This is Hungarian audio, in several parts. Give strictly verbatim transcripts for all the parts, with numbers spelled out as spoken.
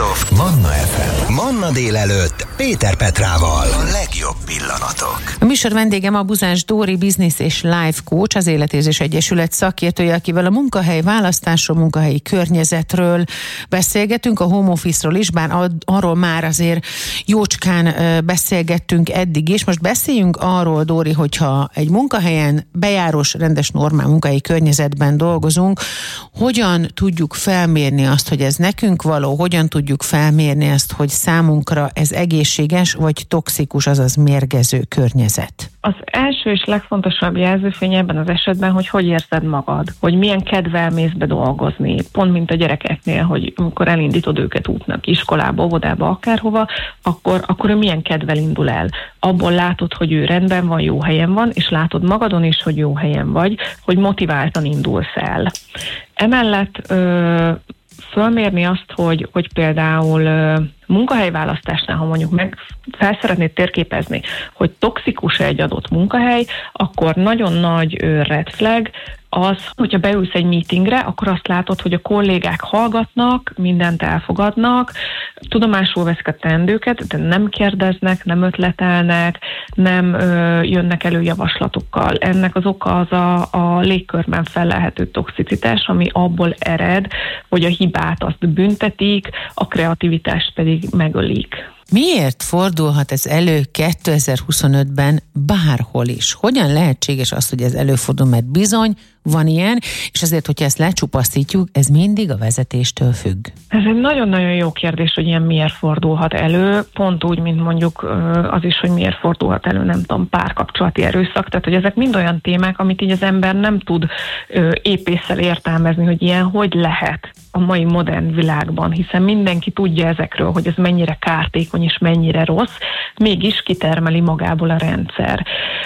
of Manna ef em. Manna délelőtt Péter Petrával. A legjobb pillanatok. A műsor vendégem a Buzás Dóri Business és Life Coach, az Életérzés Egyesület szakértője, akivel a munkahely választásról, munkahelyi környezetről beszélgetünk, a home office-ról is, bár arról már azért jócskán beszélgettünk eddig is. Most beszéljünk arról, Dóri, hogyha egy munkahelyen bejárós, rendes, normál munkahelyi környezetben dolgozunk, hogyan tudjuk felmérni azt, hogy ez nekünk való, hogyan tudjuk felmérni azt, hogy számunkra ez egészséges vagy toxikus, azaz mérgező környezet? Az első és legfontosabb jelzőfény ebben az esetben, hogy hogy érzed magad, hogy milyen kedvel mész be dolgozni, pont mint a gyerekeknél, hogy amikor elindítod őket útnak, iskolába, óvodába, akárhova, akkor, akkor ő milyen kedvel indul el. Abból látod, hogy ő rendben van, jó helyen van, és látod magadon is, hogy jó helyen vagy, hogy motiváltan indulsz el. Emellett ö, fölmérni azt, hogy, hogy például ö, munkahelyválasztásnál, ha mondjuk meg fel szeretnéd térképezni, hogy toxikus-e egy adott munkahely, akkor nagyon nagy ö, red flag az, hogyha beülsz egy meetingre, akkor azt látod, hogy a kollégák hallgatnak, mindent elfogadnak, tudomásul veszik a teendőket, de nem kérdeznek, nem ötletelnek, nem ö, jönnek elő javaslatokkal. Ennek az oka az a, a légkörben fellelhető toxicitás, ami abból ered, hogy a hibát azt büntetik, a kreativitást pedig megölik. Miért fordulhat ez elő kétezer-huszonötben bárhol is? Hogyan lehetséges az, hogy ez előfordul, mert bizony van ilyen, és azért, hogyha ezt lecsupaszítjuk, ez mindig a vezetéstől függ. Ez egy nagyon-nagyon jó kérdés, hogy ilyen miért fordulhat elő, pont úgy, mint mondjuk az is, hogy miért fordulhat elő, nem tudom, párkapcsolati erőszak, tehát hogy ezek mind olyan témák, amit így az ember nem tud épésszel értelmezni, hogy ilyen hogy lehet a mai modern világban, hiszen mindenki tudja ezekről, hogy ez mennyire kártékony és mennyire rossz, mégis kitermeli magából a rendszer.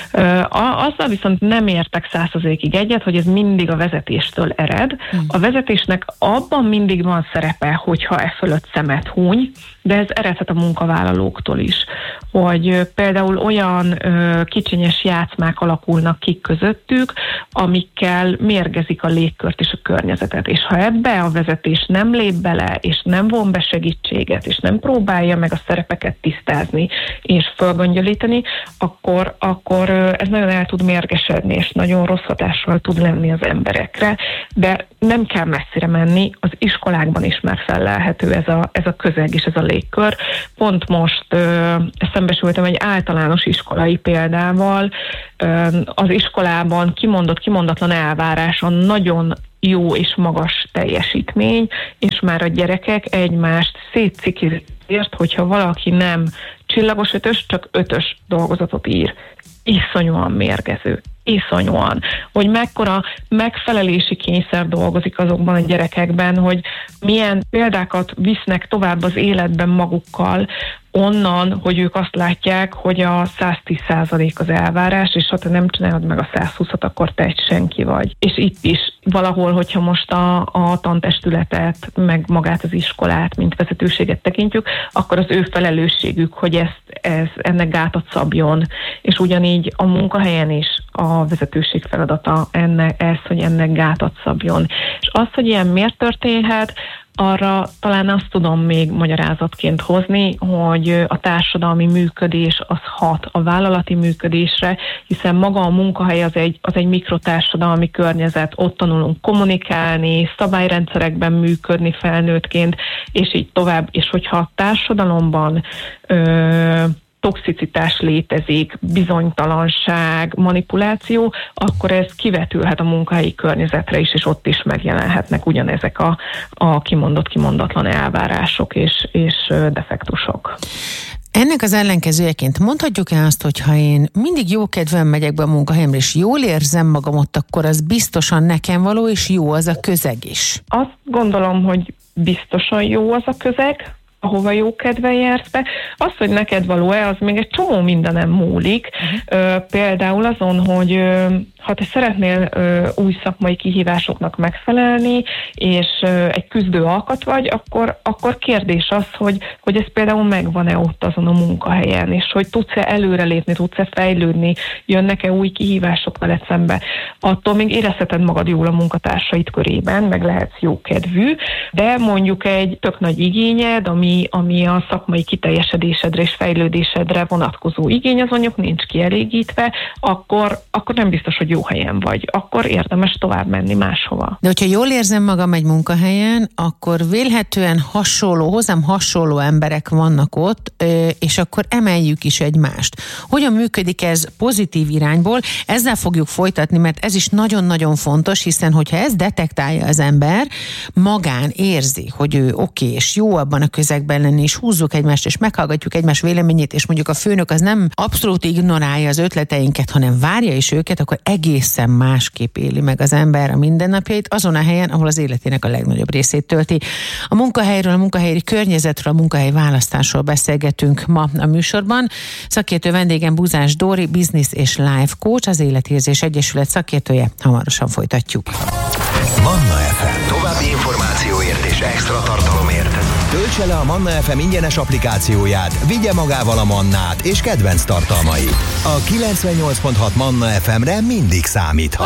Azzal viszont nem értek száz százalékig egyet, hogy ez mindig a vezetéstől ered. A vezetésnek abban mindig van szerepe, hogyha e fölött szemet húny, de ez eredhet a munkavállalóktól is, hogy például olyan ö, kicsinyes játszmák alakulnak ki közöttük, amikkel mérgezik a légkört és a környezetet. És ha ebbe a vezetés nem lép bele, és nem von be segítséget, és nem próbálja meg a szerepeket tisztázni és fölgöngyölíteni, akkor, akkor ez nagyon el tud mérgesedni, és nagyon rossz hatással tud lenni az emberekre, de nem kell messzire menni, az iskolákban is már fellelhető ez a, ez a közeg és ez a légkör. Pont most ö, szembesültem egy általános iskolai példával, ö, az iskolában kimondott, kimondatlan elváráson nagyon jó és magas teljesítmény, és már a gyerekek egymást szétcikizik, hogyha valaki nem csillagos ötös, csak ötös dolgozatot ír. Iszonyúan mérgező. Iszonyúan, hogy mekkora megfelelési kényszer dolgozik azokban a gyerekekben, hogy milyen példákat visznek tovább az életben magukkal, onnan, hogy ők azt látják, hogy a száz tíz százalék az elvárás, és ha te nem csinálod meg a száz húszat, akkor te egy senki vagy. És itt is valahol, hogyha most a, a tantestületet, meg magát az iskolát, mint vezetőséget tekintjük, akkor az ő felelősségük, hogy ezt, ez, ennek gátat szabjon. És ugyanígy a munkahelyen is a vezetőség feladata ennek, ez, hogy ennek gátat szabjon. És az, hogy ilyen miért történhet, arra talán azt tudom még magyarázatként hozni, hogy a társadalmi működés az hat a vállalati működésre, hiszen maga a munkahely az egy, az egy mikrotársadalmi környezet, ott tanulunk kommunikálni, szabályrendszerekben működni felnőttként, és így tovább. És hogyha a társadalomban ö, toxicitás létezik, bizonytalanság, manipuláció, akkor ez kivetülhet a munkahelyi környezetre is, és ott is megjelenhetnek ugyanezek a, a kimondott, kimondatlan elvárások és, és defektusok. Ennek az ellenkezőjeként mondhatjuk-e azt, hogy ha én mindig jókedven megyek be a munkahelyemre, és jól érzem magam ott, akkor az biztosan nekem való, és jó az a közeg is? Azt gondolom, hogy biztosan jó az a közeg, ahova jókedven jársz be. Az, hogy neked való-e, az még egy csomó mindenem múlik. Uh-huh. Például azon, hogy ha te szeretnél új szakmai kihívásoknak megfelelni, és egy küzdő alkat vagy, akkor, akkor kérdés az, hogy, hogy ez például megvan-e ott azon a munkahelyen, és hogy tudsz-e előrelépni, tudsz-e fejlődni, jönnek-e új kihívások veled szembe. Attól még érezheted magad jól a munkatársaid körében, meg lehetsz jókedvű, de mondjuk egy tök nagy igényed, a ami, ami a szakmai kiteljesedésedre és fejlődésedre vonatkozó igény az mondjuk nincs kielégítve, akkor, akkor nem biztos, hogy jó helyen vagy. Akkor érdemes tovább menni máshova. De hogyha jól érzem magam egy munkahelyen, akkor vélhetően hasonló, hozzám hasonló emberek vannak ott, és akkor emeljük is egymást. Hogyan működik ez pozitív irányból? Ezzel fogjuk folytatni, mert ez is nagyon-nagyon fontos, hiszen hogyha ez detektálja az ember, magán érzi, hogy ő oké, és jó abban a közegben lenni, és húzzuk egymást, és meghallgatjuk egymás véleményét, és mondjuk a főnök az nem abszolút ignorálja az ötleteinket, hanem várja is őket, akkor egészen másképp éli meg az ember a mindennapjait azon a helyen, ahol az életének a legnagyobb részét tölti. A munkahelyről, a munkahelyi környezetről, a munkahely választásról beszélgetünk ma a műsorban. Szakértő vendégem Buzás Dóri, Business és Life Coach, az Életérzés Egyesület szakértője. Hamarosan folytatjuk. Manna ef em. További információért és extra tartalomért töltse le a Manna ef em ingyenes applikációját, vigye magával a Mannát és kedvenc tartalmait. A kilencvennyolc pont hat Manna ef emre mindig számíthat.